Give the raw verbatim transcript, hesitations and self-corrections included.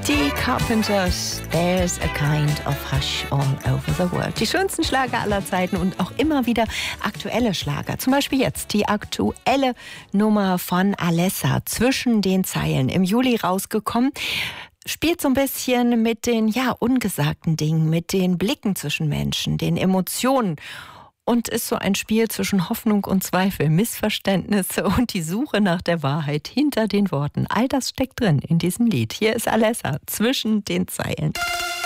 Die Carpenters, There's a Kind of Hush All Over the World. Die schönsten Schlager aller Zeiten und auch immer wieder aktuelle Schlager. Zum Beispiel jetzt die aktuelle Nummer von Alessa, Zwischen den Zeilen, im Juli rausgekommen. Spielt so ein bisschen mit den ja ungesagten Dingen, mit den Blicken zwischen Menschen, den Emotionen. Und ist so ein Spiel zwischen Hoffnung und Zweifel, Missverständnisse und die Suche nach der Wahrheit hinter den Worten. All das steckt drin in diesem Lied. Hier ist Alessa, Zwischen den Zeilen.